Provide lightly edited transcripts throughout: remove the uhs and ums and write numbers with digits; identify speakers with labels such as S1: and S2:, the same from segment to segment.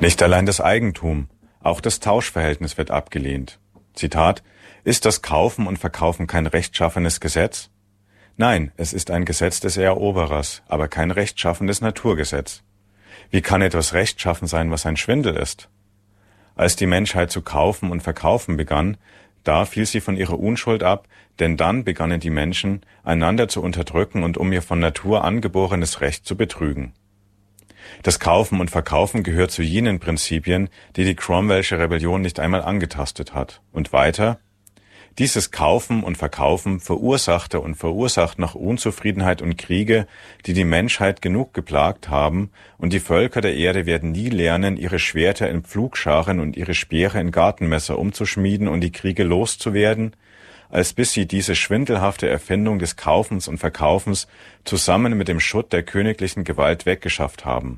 S1: Nicht allein das Eigentum, auch das Tauschverhältnis wird abgelehnt. Zitat: Ist das Kaufen und Verkaufen kein rechtschaffenes Gesetz? Nein, es ist ein Gesetz des Eroberers, aber kein rechtschaffendes Naturgesetz. Wie kann etwas rechtschaffen sein, was ein Schwindel ist? Als die Menschheit zu kaufen und verkaufen begann, da fiel sie von ihrer Unschuld ab, denn dann begannen die Menschen, einander zu unterdrücken und um ihr von Natur angeborenes Recht zu betrügen. Das Kaufen und Verkaufen gehört zu jenen Prinzipien, die die Cromwellsche Rebellion nicht einmal angetastet hat. Und weiter: Dieses Kaufen und Verkaufen verursachte und verursacht noch Unzufriedenheit und Kriege, die die Menschheit genug geplagt haben, und die Völker der Erde werden nie lernen, ihre Schwerter in Pflugscharen und ihre Speere in Gartenmesser umzuschmieden und die Kriege loszuwerden, als bis sie diese schwindelhafte Erfindung des Kaufens und Verkaufens zusammen mit dem Schutt der königlichen Gewalt weggeschafft haben.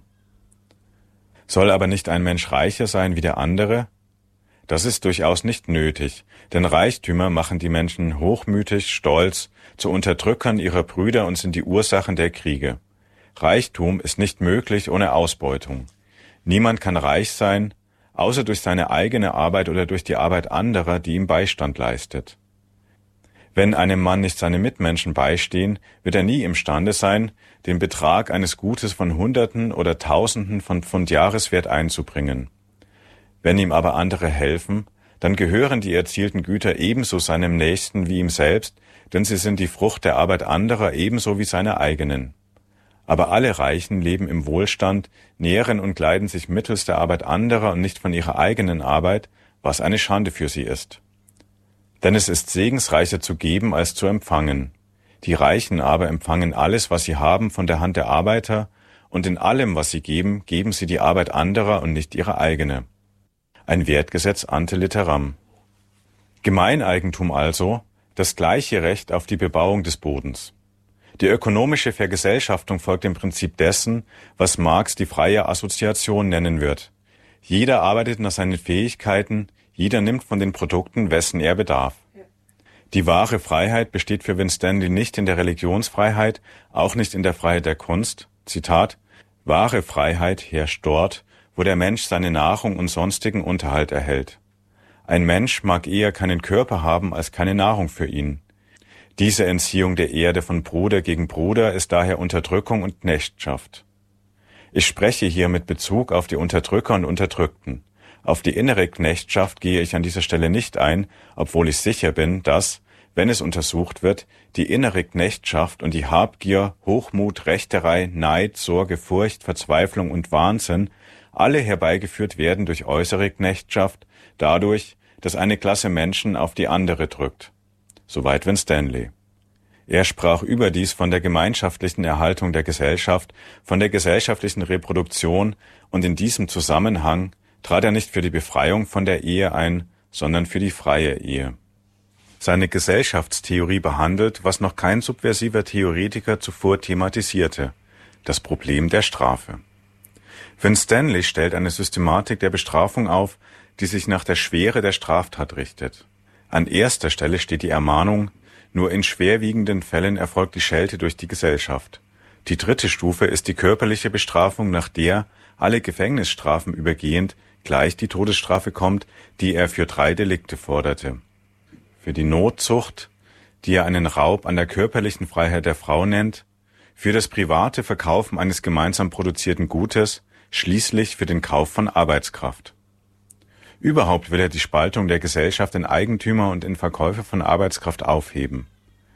S1: Soll aber nicht ein Mensch reicher sein wie der andere? Das ist durchaus nicht nötig, denn Reichtümer machen die Menschen hochmütig, stolz, zu Unterdrückern ihrer Brüder und sind die Ursachen der Kriege. Reichtum ist nicht möglich ohne Ausbeutung. Niemand kann reich sein, außer durch seine eigene Arbeit oder durch die Arbeit anderer, die ihm Beistand leistet. Wenn einem Mann nicht seine Mitmenschen beistehen, wird er nie imstande sein, den Betrag eines Gutes von Hunderten oder Tausenden von Pfund Jahreswert einzubringen. Wenn ihm aber andere helfen, dann gehören die erzielten Güter ebenso seinem Nächsten wie ihm selbst, denn sie sind die Frucht der Arbeit anderer ebenso wie seine eigenen. Aber alle Reichen leben im Wohlstand, nähren und kleiden sich mittels der Arbeit anderer und nicht von ihrer eigenen Arbeit, was eine Schande für sie ist. Denn es ist segensreicher zu geben als zu empfangen. Die Reichen aber empfangen alles, was sie haben, von der Hand der Arbeiter, und in allem, was sie geben, geben sie die Arbeit anderer und nicht ihre eigene. Ein Wertgesetz ante litteram. Gemeineigentum also, das gleiche Recht auf die Bebauung des Bodens. Die ökonomische Vergesellschaftung folgt dem Prinzip dessen, was Marx die freie Assoziation nennen wird. Jeder arbeitet nach seinen Fähigkeiten, jeder nimmt von den Produkten, wessen er bedarf. Die wahre Freiheit besteht für Winstanley nicht in der Religionsfreiheit, auch nicht in der Freiheit der Kunst. Zitat: Wahre Freiheit herrscht dort, wo der Mensch seine Nahrung und sonstigen Unterhalt erhält. Ein Mensch mag eher keinen Körper haben als keine Nahrung für ihn. Diese Entziehung der Erde von Bruder gegen Bruder ist daher Unterdrückung und Knechtschaft. Ich spreche hier mit Bezug auf die Unterdrücker und Unterdrückten. Auf die innere Knechtschaft gehe ich an dieser Stelle nicht ein, obwohl ich sicher bin, dass, wenn es untersucht wird, die innere Knechtschaft und die Habgier, Hochmut, Rechterei, Neid, Sorge, Furcht, Verzweiflung und Wahnsinn alle herbeigeführt werden durch äußere Knechtschaft, dadurch, dass eine Klasse Menschen auf die andere drückt. Soweit Winstanley. Er sprach überdies von der gemeinschaftlichen Erhaltung der Gesellschaft, von der gesellschaftlichen Reproduktion, und in diesem Zusammenhang trat er nicht für die Befreiung von der Ehe ein, sondern für die freie Ehe. Seine Gesellschaftstheorie behandelt, was noch kein subversiver Theoretiker zuvor thematisierte: das Problem der Strafe. Winstanley stellt eine Systematik der Bestrafung auf, die sich nach der Schwere der Straftat richtet. An erster Stelle steht die Ermahnung: Nur in schwerwiegenden Fällen erfolgt die Schelte durch die Gesellschaft. Die dritte Stufe ist die körperliche Bestrafung, nach der, alle Gefängnisstrafen übergehend, gleich die Todesstrafe kommt, die er für 3 Delikte forderte. Für die Notzucht, die er einen Raub an der körperlichen Freiheit der Frau nennt, für das private Verkaufen eines gemeinsam produzierten Gutes, schließlich für den Kauf von Arbeitskraft. Überhaupt will er die Spaltung der Gesellschaft in Eigentümer und in Verkäufer von Arbeitskraft aufheben.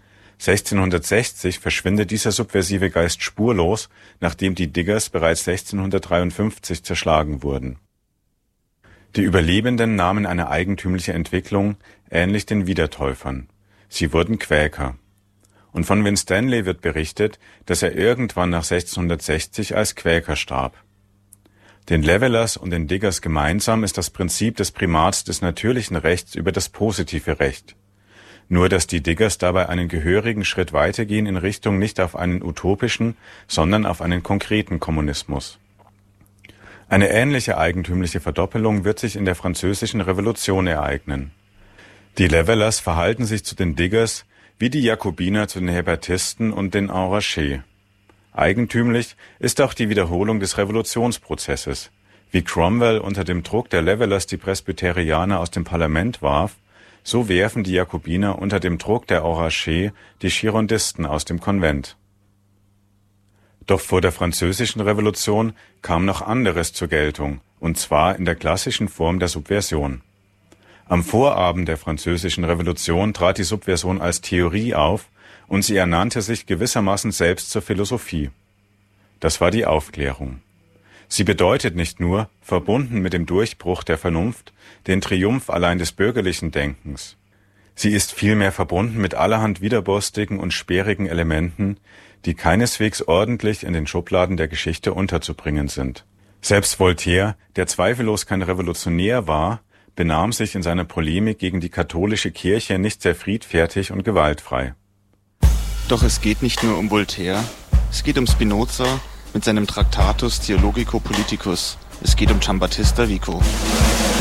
S1: 1660 verschwindet dieser subversive Geist spurlos, nachdem die Diggers bereits 1653 zerschlagen wurden. Die Überlebenden nahmen eine eigentümliche Entwicklung, ähnlich den Wiedertäufern. Sie wurden Quäker. Und von Winstanley wird berichtet, dass er irgendwann nach 1660 als Quäker starb. Den Levelers und den Diggers gemeinsam ist das Prinzip des Primats des natürlichen Rechts über das positive Recht. Nur dass die Diggers dabei einen gehörigen Schritt weitergehen in Richtung nicht auf einen utopischen, sondern auf einen konkreten Kommunismus. Eine ähnliche eigentümliche Verdoppelung wird sich in der Französischen Revolution ereignen. Die Levelers verhalten sich zu den Diggers wie die Jakobiner zu den Hébertisten und den Enragés. Eigentümlich ist auch die Wiederholung des Revolutionsprozesses. Wie Cromwell unter dem Druck der Levellers die Presbyterianer aus dem Parlament warf, so werfen die Jakobiner unter dem Druck der Enragés die Girondisten aus dem Konvent. Doch vor der Französischen Revolution kam noch anderes zur Geltung, und zwar in der klassischen Form der Subversion. Am Vorabend der Französischen Revolution trat die Subversion als Theorie auf und sie ernannte sich gewissermaßen selbst zur Philosophie. Das war die Aufklärung. Sie bedeutet nicht nur, verbunden mit dem Durchbruch der Vernunft, den Triumph allein des bürgerlichen Denkens. Sie ist vielmehr verbunden mit allerhand widerborstigen und sperrigen Elementen, die keineswegs ordentlich in den Schubladen der Geschichte unterzubringen sind. Selbst Voltaire, der zweifellos kein Revolutionär war, benahm sich in seiner Polemik gegen die katholische Kirche nicht sehr friedfertig und gewaltfrei.
S2: Doch es geht nicht nur um Voltaire, es geht um Spinoza mit seinem Tractatus Theologico Politicus, es geht um Giambattista Vico.